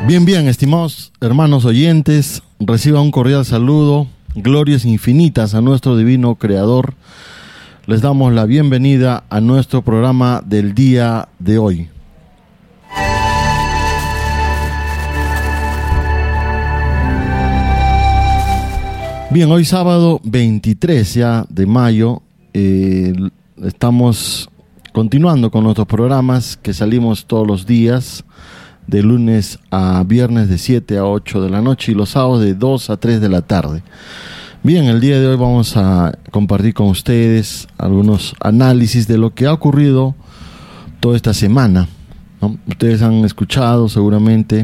Bien, estimados hermanos oyentes, reciba un cordial saludo, glorias infinitas a nuestro divino Creador. Les damos la bienvenida a nuestro programa del día de hoy. Bien, hoy sábado 23 ya de mayo, estamos continuando con nuestros programas que salimos todos los días, de lunes a viernes de 7 a 8 de la noche y los sábados de 2 a 3 de la tarde. Bien, el día de hoy vamos a compartir con ustedes algunos análisis de lo que ha ocurrido toda esta semana, ¿no? Ustedes han escuchado seguramente,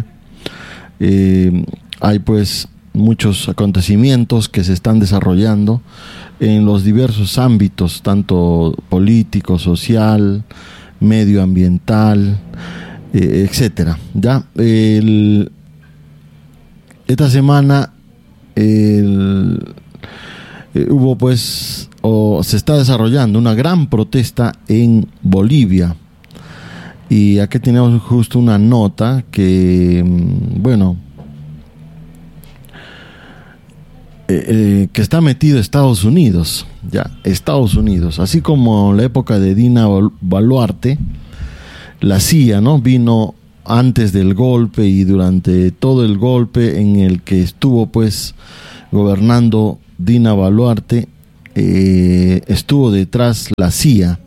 hay pues muchos acontecimientos que se están desarrollando en los diversos ámbitos, tanto político, social, medioambiental, etcétera. Ya esta semana hubo pues, o se está desarrollando una gran protesta en Bolivia, y aquí tenemos justo una nota que que está metido Estados Unidos, así como en la época de Dina Boluarte. La CIA, ¿no?, vino antes del golpe y durante todo el golpe en el que estuvo pues gobernando Dina Boluarte, estuvo detrás la CIA,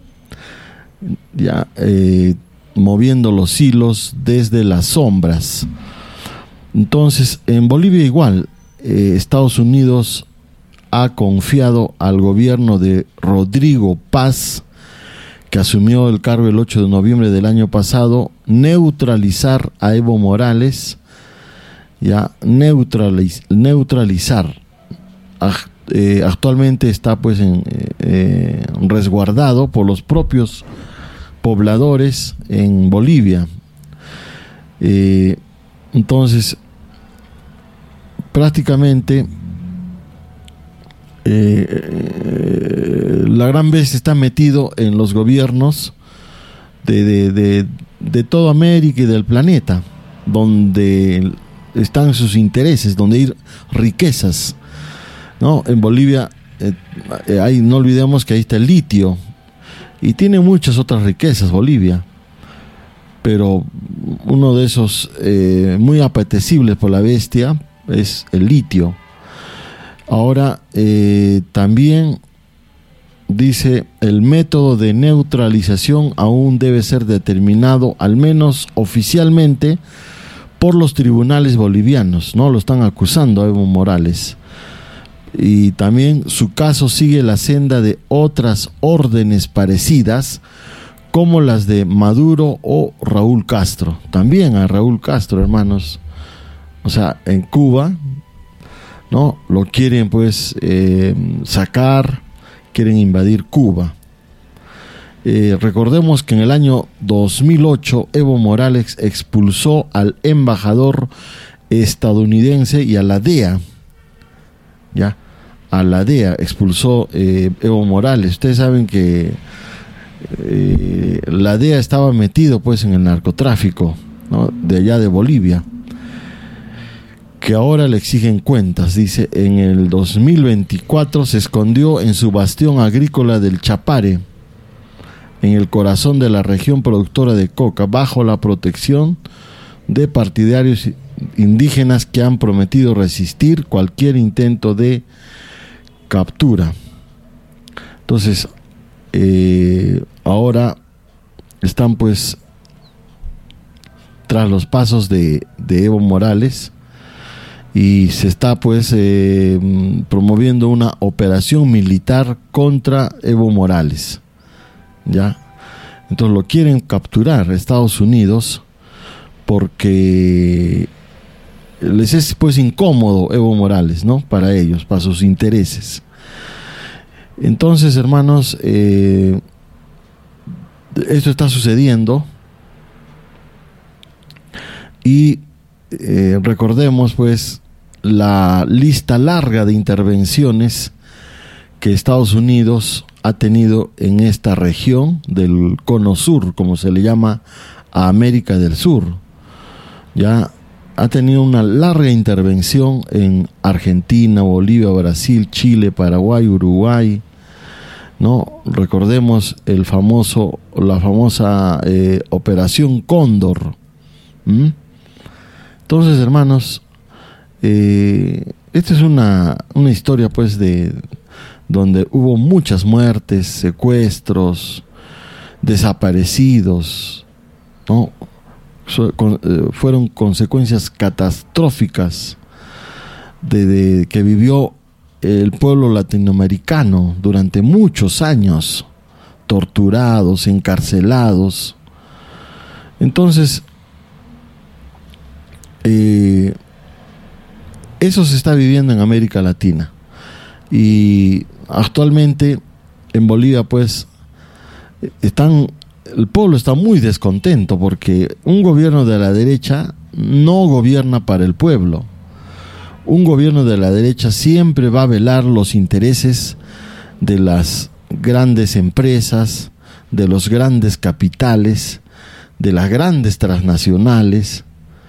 moviendo los hilos desde las sombras. Entonces, en Bolivia igual, Estados Unidos ha confiado al gobierno de Rodrigo Paz, que asumió el cargo el 8 de noviembre del año pasado, neutralizar a Evo Morales, neutralizar. Actualmente está pues resguardado por los propios pobladores en Bolivia. Entonces, prácticamente la gran bestia está metido en los gobiernos de toda América y del planeta, donde están sus intereses, donde hay riquezas, ¿no? En Bolivia no olvidemos que ahí está el litio, y tiene muchas otras riquezas Bolivia, pero uno de esos muy apetecibles por la bestia es el litio. Ahora, también dice, el método de neutralización aún debe ser determinado, al menos oficialmente, por los tribunales bolivianos, ¿no? Lo están acusando a Evo Morales. Y también su caso sigue la senda de otras órdenes parecidas, como las de Maduro o Raúl Castro. También a Raúl Castro, hermanos. O sea, en Cuba, ¿no?, lo quieren pues sacar, quieren invadir Cuba. Recordemos que en el año 2008 Evo Morales expulsó al embajador estadounidense y a la DEA. A la DEA expulsó Evo Morales. Ustedes saben que la DEA estaba metido pues en el narcotráfico, ¿no?, de allá de Bolivia, que ahora le exigen cuentas. Dice, en el 2024 se escondió en su bastión agrícola del Chapare, en el corazón de la región productora de coca, bajo la protección de partidarios indígenas que han prometido resistir cualquier intento de captura. Entonces, ahora están pues tras los pasos de Evo Morales, y se está pues promoviendo una operación militar contra Evo Morales, entonces lo quieren capturar Estados Unidos, porque les es pues incómodo Evo Morales, ¿no?, para ellos, para sus intereses. Entonces, hermanos, esto está sucediendo, y recordemos pues la lista larga de intervenciones que Estados Unidos ha tenido en esta región del Cono Sur, como se le llama a América del Sur. Ya ha tenido una larga intervención en Argentina, Bolivia, Brasil, Chile, Paraguay, Uruguay, ¿no? Recordemos la famosa Operación Cóndor. Entonces, hermanos, esta es una historia, pues, donde hubo muchas muertes, secuestros, desaparecidos, ¿no? Fueron consecuencias catastróficas que vivió el pueblo latinoamericano durante muchos años, torturados, encarcelados. Entonces, eso se está viviendo en América Latina. Y actualmente en Bolivia, pues, el pueblo está muy descontento porque un gobierno de la derecha no gobierna para el pueblo. Un gobierno de la derecha siempre va a velar los intereses de las grandes empresas, de los grandes capitales, de las grandes transnacionales,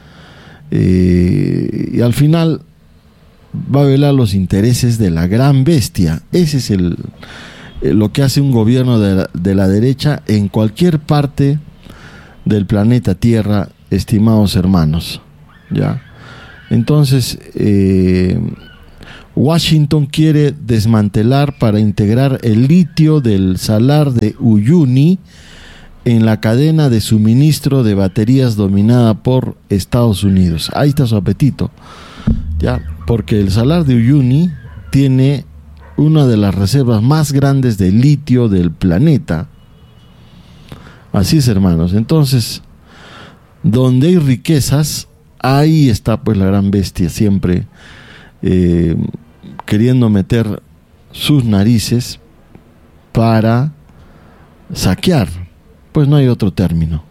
y al final va a velar los intereses de la gran bestia. Ese es lo que hace un gobierno de la derecha en cualquier parte del planeta Tierra, estimados hermanos, ¿ya? Entonces, Washington quiere desmantelar para integrar el litio del Salar de Uyuni en la cadena de suministro de baterías dominada por Estados Unidos. Ahí está su apetito, ¿ya? Porque el Salar de Uyuni tiene una de las reservas más grandes de litio del planeta. Así es, hermanos. Entonces, donde hay riquezas, ahí está, pues, la gran bestia, siempre queriendo meter sus narices para saquear. Pues no hay otro término.